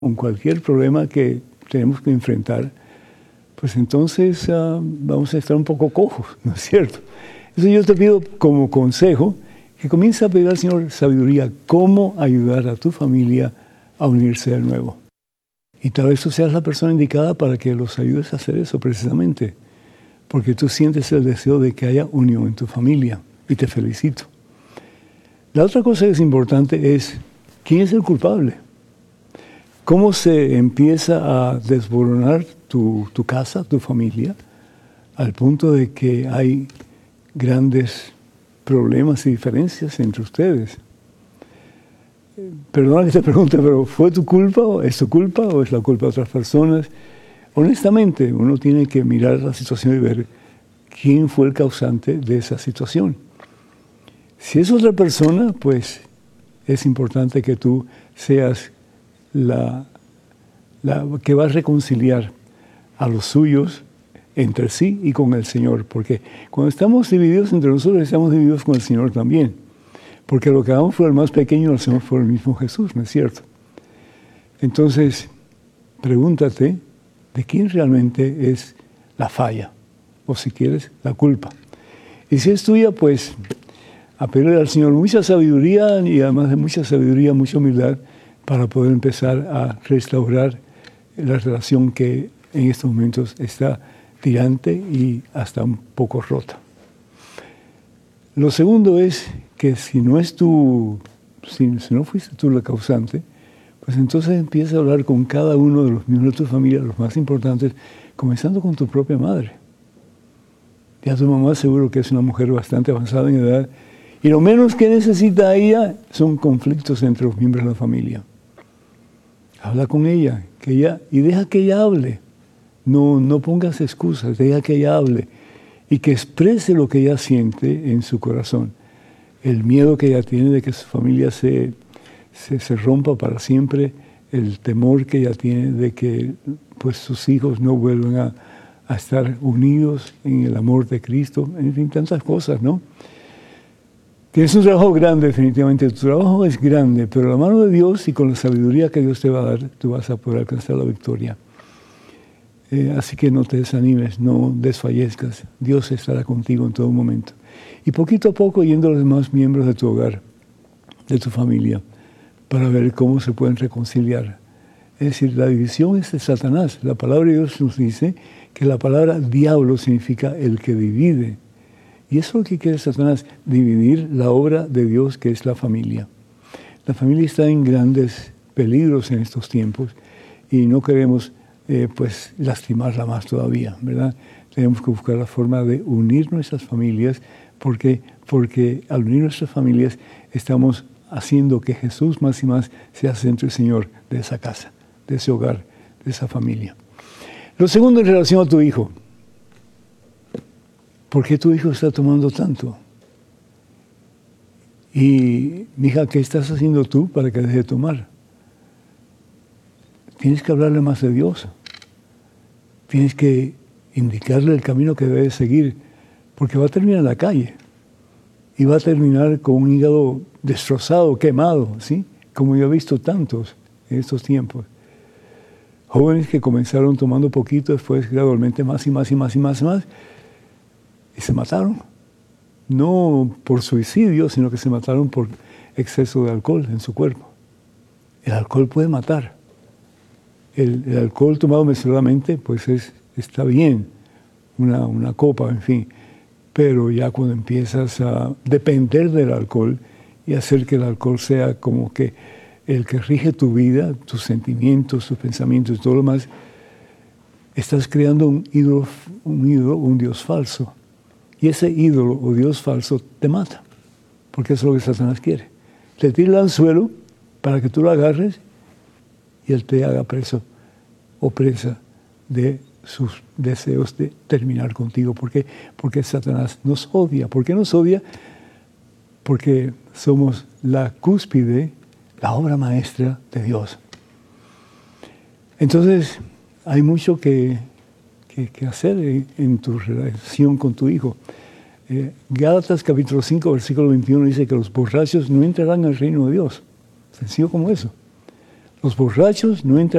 con cualquier problema que tenemos que enfrentar, pues entonces vamos a estar un poco cojos, ¿no es cierto? Entonces yo te pido como consejo que comiences a pedir al Señor sabiduría, cómo ayudar a tu familia a unirse de nuevo. Y tal vez tú seas la persona indicada para que los ayudes a hacer eso precisamente, porque tú sientes el deseo de que haya unión en tu familia, y te felicito. La otra cosa que es importante es, ¿quién es el culpable? ¿Cómo se empieza a desboronar tu casa, tu familia, al punto de que hay grandes problemas y diferencias entre ustedes? Perdona que te pregunte, pero ¿fue tu culpa o es tu culpa o es la culpa de otras personas? Honestamente, uno tiene que mirar la situación y ver quién fue el causante de esa situación. Si es otra persona, pues es importante que tú seas la que va a reconciliar a los suyos entre sí y con el Señor, porque cuando estamos divididos entre nosotros, estamos divididos con el Señor también, porque lo que hagamos por el más pequeño, lo hacemos por el mismo Jesús, ¿no es cierto? Entonces, pregúntate de quién realmente es la falla, o si quieres, la culpa. Y si es tuya, pues a pedirle al Señor mucha sabiduría y además de mucha sabiduría, mucha humildad para poder empezar a restaurar la relación que en estos momentos está tirante y hasta un poco rota. Lo segundo es que si no fuiste tú la causante, pues entonces empieza a hablar con cada uno de los miembros de tu familia, los más importantes, comenzando con tu propia madre. Ya tu mamá seguro que es una mujer bastante avanzada en edad, y lo menos que necesita ella son conflictos entre los miembros de la familia. Habla con ella, y deja que ella hable. No pongas excusas, deja que ella hable y que exprese lo que ella siente en su corazón. El miedo que ella tiene de que su familia se rompa para siempre, el temor que ella tiene de que pues, sus hijos no vuelvan a estar unidos en el amor de Cristo, en fin, tantas cosas, ¿no? Tienes un trabajo grande, definitivamente. Tu trabajo es grande, pero la mano de Dios y con la sabiduría que Dios te va a dar, tú vas a poder alcanzar la victoria. Así que no te desanimes, no desfallezcas. Dios estará contigo en todo momento. Y poquito a poco yendo a los demás miembros de tu hogar, de tu familia, para ver cómo se pueden reconciliar. Es decir, la división es de Satanás. La palabra de Dios nos dice que la palabra diablo significa el que divide. Y eso es lo que quiere Satanás, dividir la obra de Dios que es la familia. La familia está en grandes peligros en estos tiempos y no queremos pues lastimarla más todavía, ¿verdad? Tenemos que buscar la forma de unir nuestras familias porque al unir nuestras familias estamos haciendo que Jesús más y más sea centro y Señor de esa casa, de ese hogar, de esa familia. Lo segundo en relación a tu hijo. ¿Por qué tu hijo está tomando tanto? Y, mija, ¿qué estás haciendo tú para que deje de tomar? Tienes que hablarle más de Dios. Tienes que indicarle el camino que debe seguir, porque va a terminar en la calle. Y va a terminar con un hígado destrozado, quemado, ¿sí? Como yo he visto tantos en estos tiempos. Jóvenes que comenzaron tomando poquito, después gradualmente más y más y más y más y más, y se mataron. No por suicidio, sino que se mataron por exceso de alcohol en su cuerpo. El alcohol puede matar. El alcohol tomado mesuradamente, pues está bien, una copa, en fin. Pero ya cuando empiezas a depender del alcohol y hacer que el alcohol sea como que el que rige tu vida, tus sentimientos, tus pensamientos y todo lo demás, estás creando un ídolo, un Dios falso. Y ese ídolo o Dios falso te mata, porque eso es lo que Satanás quiere. Te tira al suelo para que tú lo agarres y él te haga preso o presa de sus deseos de terminar contigo. ¿Por qué? Porque Satanás nos odia. ¿Por qué nos odia? Porque somos la cúspide, la obra maestra de Dios. Entonces, hay mucho que hacer en tu relación con tu hijo. Gálatas capítulo 5, versículo 21 dice que los borrachos no entrarán al reino de Dios. Sencillo como eso. Los borrachos no entran